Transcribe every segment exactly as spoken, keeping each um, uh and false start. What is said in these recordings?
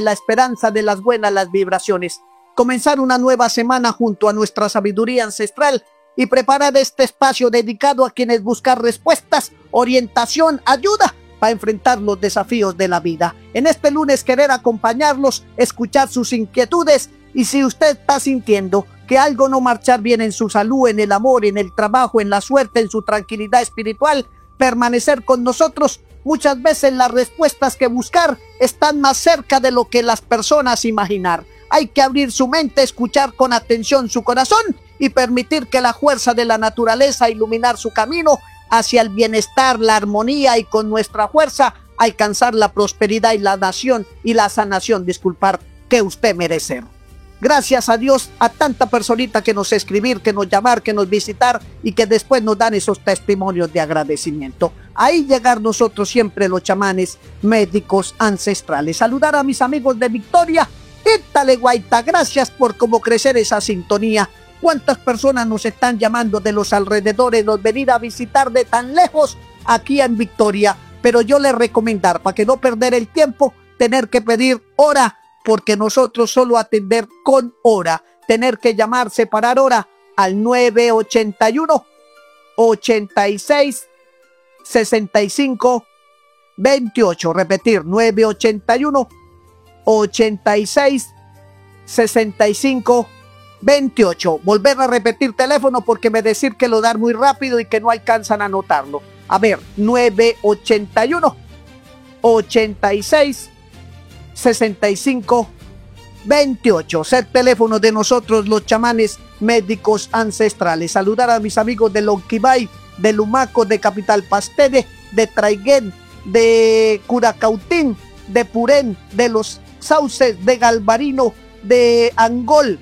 la esperanza de las buenas las vibraciones. Comenzar una nueva semana junto a nuestra sabiduría ancestral y preparar este espacio dedicado a quienes buscan respuestas, orientación, ayuda para enfrentar los desafíos de la vida. En este lunes querer acompañarlos, escuchar sus inquietudes, y si usted está sintiendo que algo no marchar bien en su salud, en el amor, en el trabajo, en la suerte, en su tranquilidad espiritual, permanecer con nosotros. Muchas veces las respuestas que buscar están más cerca de lo que las personas imaginar. Hay que abrir su mente, escuchar con atención su corazón y permitir que la fuerza de la naturaleza iluminar su camino hacia el bienestar, la armonía, y con nuestra fuerza alcanzar la prosperidad y la nación y la sanación, disculpar, que usted merece. Gracias a Dios, a tanta personita que nos escribir, que nos llamar, que nos visitar y que después nos dan esos testimonios de agradecimiento. Ahí llegar nosotros siempre los chamanes médicos ancestrales. Saludar a mis amigos de Victoria. Ítale Guaita, gracias por cómo crecer esa sintonía. ¿Cuántas personas nos están llamando de los alrededores, nos venir a visitar de tan lejos aquí en Victoria? Pero yo les recomendar, para que no perder el tiempo, tener que pedir hora, porque nosotros solo atender con hora. Tener que llamar, separar hora al nueve ochenta y uno, ochenta y seis, sesenta y cinco, veintiocho. Repetir, nueve ochenta y uno, ochenta y seis, sesenta y cinco, veintiocho. Volver a repetir teléfono porque me decir que lo dan muy rápido y que no alcanzan a anotarlo. A ver, nueve ochenta y uno, ochenta y seis, sesenta y cinco, veintiocho. Ser teléfono de nosotros los chamanes médicos ancestrales. Saludar a mis amigos de Lonquibay, de Lumaco, de Capital Pastene, de Traiguén, de Curacautín, de Purén, de Los Sauces, de Galvarino, de Angol,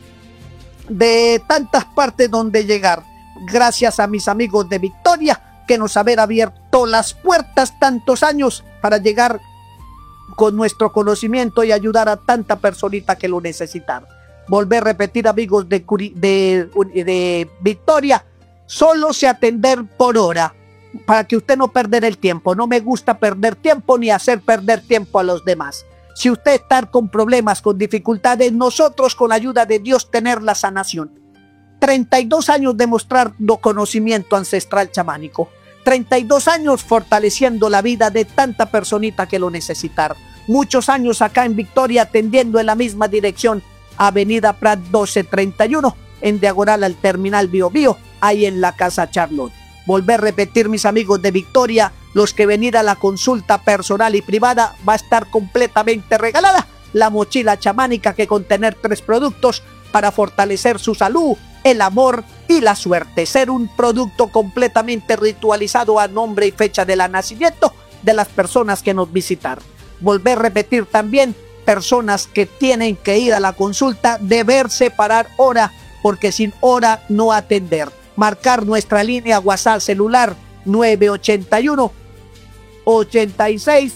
de tantas partes donde llegar. Gracias a mis amigos de Victoria que nos haber abierto las puertas tantos años para llegar con nuestro conocimiento y ayudar a tanta personita que lo necesitan. Volver a repetir, amigos de, de, de Victoria, solo se atender por hora, para que usted no perder el tiempo. No me gusta perder tiempo ni hacer perder tiempo a los demás. Si usted está con problemas, con dificultades, nosotros con la ayuda de Dios tener la sanación. treinta y dos años demostrando conocimiento ancestral chamánico. treinta y dos años fortaleciendo la vida de tanta personita que lo necesitar. Muchos años acá en Victoria atendiendo en la misma dirección. Avenida Prat doce treinta y uno, en diagonal al Terminal Bio Bio, ahí en la Casa Charlotte. Volver a repetir, mis amigos de Victoria, los que venir a la consulta personal y privada va a estar completamente regalada la mochila chamánica, que contener tres productos para fortalecer su salud, el amor y la suerte. Ser un producto completamente ritualizado a nombre y fecha de la nacimiento de las personas que nos visitar. Volver a repetir también, personas que tienen que ir a la consulta, deber separar hora, porque sin hora no atender. Marcar nuestra línea WhatsApp celular nueve ochenta y uno, ochenta y seis,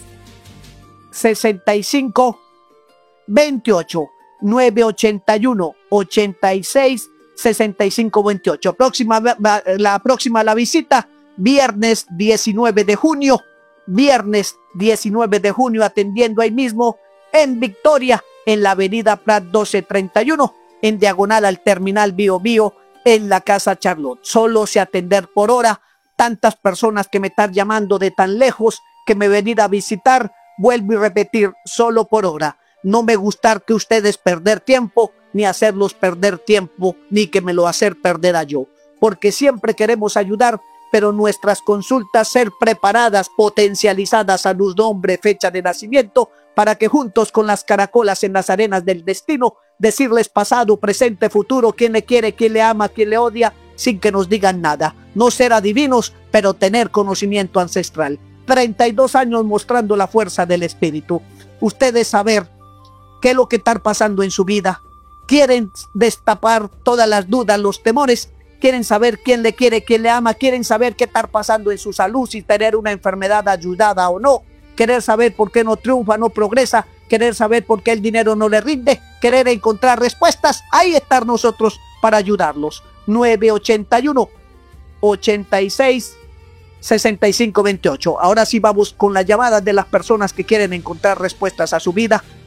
sesenta y cinco, veintiocho. nueve ochenta y uno, ochenta y seis, sesenta y cinco, veintiocho. Próxima, la próxima la visita, viernes diecinueve de junio. Viernes diecinueve de junio, atendiendo ahí mismo en Victoria, en la avenida Prat doce treinta y uno, en diagonal al Terminal Bio Bio, en la Casa Charlotte. Solo se atender por hora. Tantas personas que me están llamando de tan lejos, que me venir a visitar, vuelvo y repetir, solo por hora. No me gusta que ustedes perder tiempo, ni hacerlos perder tiempo, ni que me lo hacer perder a yo, porque siempre queremos ayudar, pero nuestras consultas ser preparadas, potencializadas a luz, nombre, fecha de nacimiento, para que juntos con las caracolas en las arenas del destino, decirles pasado, presente, futuro, quién le quiere, quién le ama, quién le odia, sin que nos digan nada. No ser adivinos, pero tener conocimiento ancestral. treinta y dos años mostrando la fuerza del espíritu. Ustedes saber qué es lo que está pasando en su vida. Quieren destapar todas las dudas, los temores. Quieren saber quién le quiere, quién le ama. Quieren saber qué está pasando en su salud, si tener una enfermedad ayudada o no. Querer saber por qué no triunfa, no progresa. Querer saber por qué el dinero no le rinde. Querer encontrar respuestas. Ahí están nosotros para ayudarlos. nueve ochenta y uno, ochenta y seis, sesenta y cinco, veintiocho. Ahora sí vamos con las llamadas de las personas que quieren encontrar respuestas a su vida,